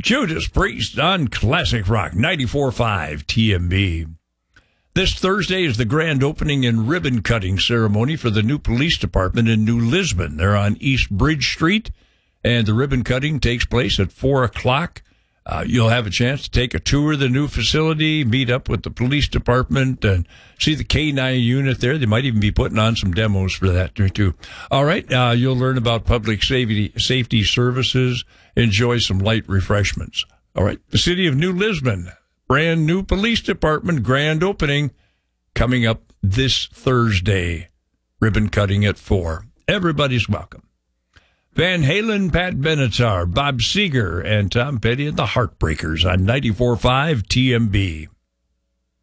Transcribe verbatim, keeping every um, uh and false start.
Judas Priest on Classic Rock ninety-four point five T M B. This Thursday is the grand opening and ribbon cutting ceremony for the new police department in New Lisbon. They're on East Bridge Street, and the ribbon cutting takes place at four o'clock. Uh, you'll have a chance to take a tour of the new facility, meet up with the police department, and see the K nine unit there. They might even be putting on some demos for that too. All right, uh, you'll learn about public safety safety services, enjoy some light refreshments. All right, the city of New Lisbon, brand new police department, grand opening coming up this Thursday. Ribbon cutting at four. Everybody's welcome. Van Halen, Pat Benatar, Bob Seger, and Tom Petty and the Heartbreakers on ninety-four point five T M B.